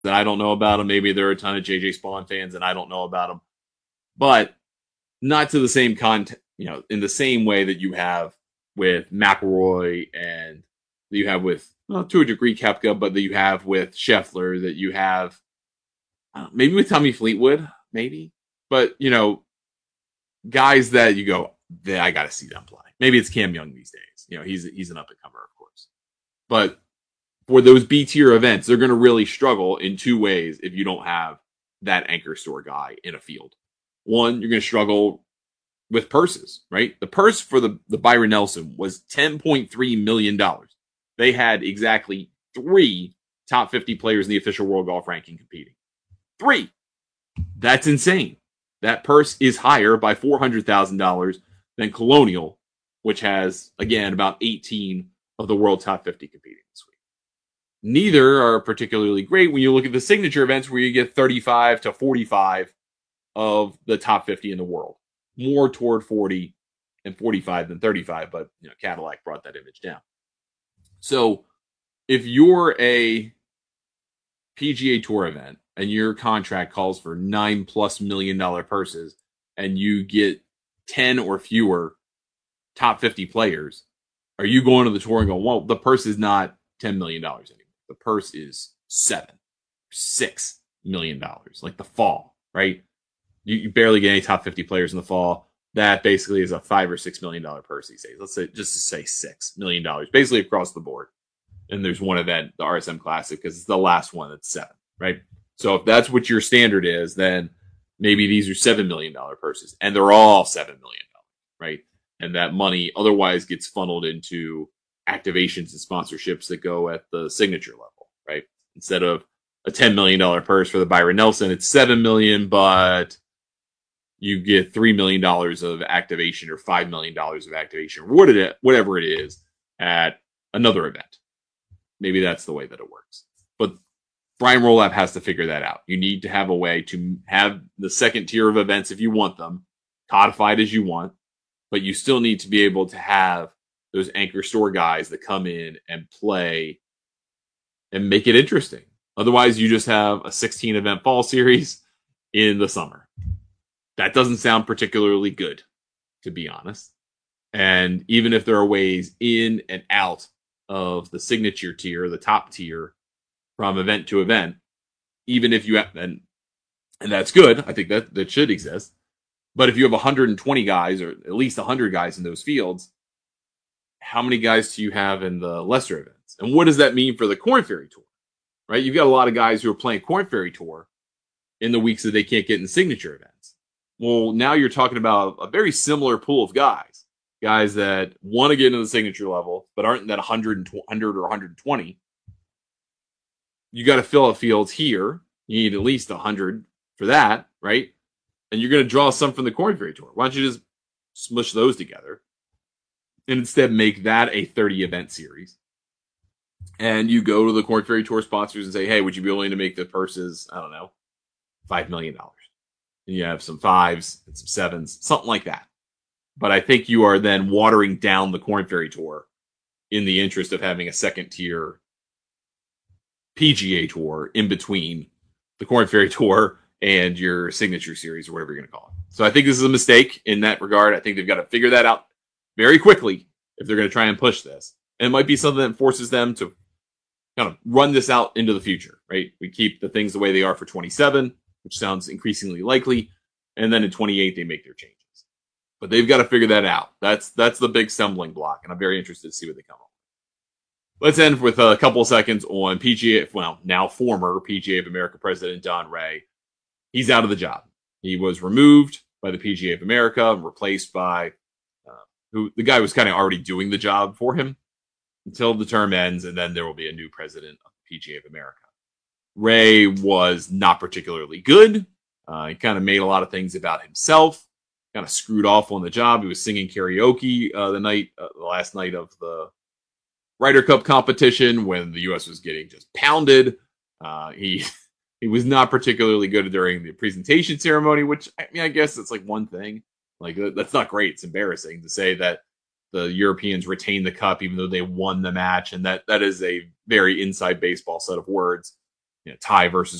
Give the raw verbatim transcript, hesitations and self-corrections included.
that I don't know about him. Maybe there are a ton of J J Spawn fans and I don't know about him, but not to the same content, you know, in the same way that you have with McElroy and that you have with, well, to a degree, Koepka, but that you have with Scheffler, that you have uh, maybe with Tommy Fleetwood, maybe, but you know, guys that you go, I got to see them play. Maybe it's Cam Young these days. You know, he's he's an up and comer, of course, but for those B tier events, they're going to really struggle in two ways if you don't have that anchor store guy in a field. One, you're going to struggle with purses, right? The purse for the, the Byron Nelson was ten point three million dollars. They had exactly three top fifty players in the official world golf ranking competing. Three. That's insane. That purse is higher by four hundred thousand dollars than Colonial, which has, again, about eighteen of the world top fifty competing this week. Neither are particularly great when you look at the signature events where you get thirty-five to forty-five of the top fifty in the world. More toward forty and forty-five than thirty-five, but you know, Cadillac brought that image down. So if you're a P G A Tour event and your contract calls for nine plus million dollar purses and you get ten or fewer top fifty players, are you going to the tour and going, well, the purse is not ten million dollars anymore. The purse is seven, six million dollars, like the fall, right? You, you barely get any top fifty players in the fall. That basically is a five or six million dollar purse these days. Let's say just to say six million dollars, basically across the board. And there's one event, the R S M Classic, because it's the last one that's seven, right? So if that's what your standard is, then maybe these are seven million dollar purses, and they're all seven million dollars, right? And that money otherwise gets funneled into activations and sponsorships that go at the signature level, right? Instead of a ten million dollar purse for the Byron Nelson, it's seven million dollars, but you get three million dollars of activation or five million dollars of activation, whatever it is, at another event. Maybe that's the way that it works. But Brian Rolapp has to figure that out. You need to have a way to have the second tier of events if you want them, codified as you want, but you still need to be able to have those anchor store guys that come in and play and make it interesting. Otherwise, you just have a sixteen event fall series in the summer. That doesn't sound particularly good, to be honest. And even if there are ways in and out of the signature tier, the top tier, from event to event, even if you have, and, and that's good, I think that, that should exist. But if you have one hundred twenty guys, or at least one hundred guys in those fields, how many guys do you have in the lesser events? And what does that mean for the Korn Ferry Tour? Right? You've got a lot of guys who are playing Korn Ferry Tour in the weeks that they can't get in signature events. Well, now you're talking about a very similar pool of guys. Guys that want to get into the signature level, but aren't in that one hundred, one hundred or one hundred twenty. You got to fill out fields here. You need at least one hundred for that, right? And you're going to draw some from the Korn Ferry Tour. Why don't you just smush those together and instead make that a thirty event series? And you go to the Korn Ferry Tour sponsors and say, hey, would you be willing to make the purses, I don't know, five million dollars? And you have some fives and some sevens, something like that. But I think you are then watering down the Korn Ferry Tour in the interest of having a second tier P G A Tour in between the Korn Ferry Tour and your signature series, or whatever you're going to call it. So I think this is a mistake in that regard. I think they've got to figure that out very quickly if they're going to try and push this. And it might be something that forces them to kind of run this out into the future, right? We keep the things the way they are for twenty-seven, which sounds increasingly likely. And then in twenty-eight, they make their changes. But they've got to figure that out. That's that's the big stumbling block, and I'm very interested to see what they come up with. Let's end with a couple of seconds on P G A, well, now former P G A of America president Don Ray. He's out of the job. He was removed by the P G A of America and replaced by uh, who the guy was kind of already doing the job for him until the term ends, and then there will be a new president of the P G A of America. Ray was not particularly good. Uh, he kind of made a lot of things about himself. Kind of screwed off on the job. He was singing karaoke uh, the night, uh, the last night of the Ryder Cup competition when the U S was getting just pounded. Uh, he he was not particularly good during the presentation ceremony, which I mean, I guess it's like one thing. Like that's not great. It's embarrassing to say that the Europeans retained the cup even though they won the match, and that that is a very inside baseball set of words. you know, Ty versus